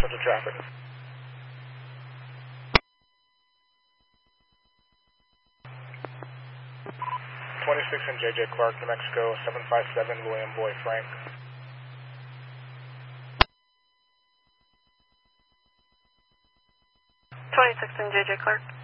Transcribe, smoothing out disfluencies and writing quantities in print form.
to traffic. 26 and JJ Clark, New Mexico, 757, William Boy Frank. 26 and JJ Clark.